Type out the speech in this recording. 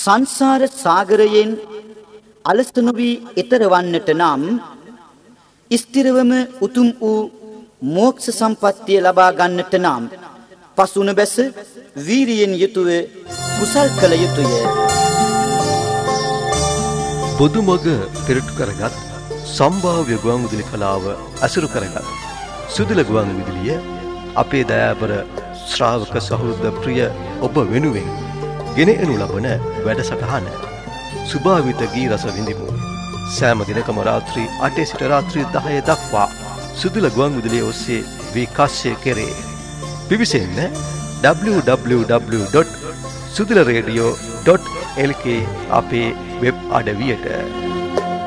සංසාර සාගරයෙන් අලස නොවී එතර වන්නට නම් ස්ථිරවම උතුම් වූ මෝක්ෂ සම්පත්තිය ලබා ගන්නට නම් පසුන බැස වීරියෙන් යුතුව කුසල් කළ යුතුය. බුදුමග පෙරටු කරගත් සම්භාව්‍ය ගුවන්විදුලි කලාව අසුරු කරගත් සුදුල ගුවන්විදුලිය අපේ දයාබර ශ්‍රාවක සහෘද ප්‍රිය ඔබ වෙනුවෙන් ගෙන එනු ලබන වැඩසටහන සුභාවිත ගී රස විඳිමු. සෑම දිනකම රාත්‍රී 8 සිට රාත්‍රී 10 දක්වා සුදුල ගුවන්විදුලිය ඔස්සේ විකාශය කෙරේ. පිවිසෙන්න www.sudularadio.lk අපේ වෙබ් අඩවියට.